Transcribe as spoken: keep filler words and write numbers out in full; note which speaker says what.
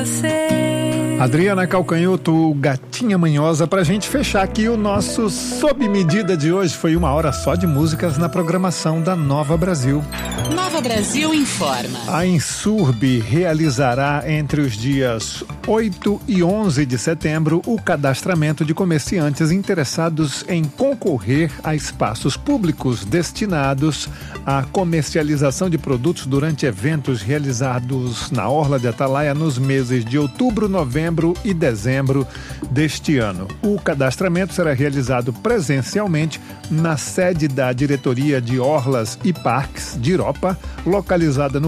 Speaker 1: você.
Speaker 2: Adriana Calcanhoto, Gatinha Manhosa, pra gente fechar aqui o nosso Sob Medida de hoje. Foi uma hora só de músicas na programação da Nova Brasil.
Speaker 3: Nova Brasil informa.
Speaker 2: A Insurb realizará entre os dias oito e onze de setembro o cadastramento de comerciantes interessados em concorrer a espaços públicos destinados à comercialização de produtos durante eventos realizados na Orla de Atalaia nos meses de outubro, novembro e dezembro deste ano. O cadastramento será realizado presencialmente na sede da Diretoria de Orlas e Parques, Diropa, localizada no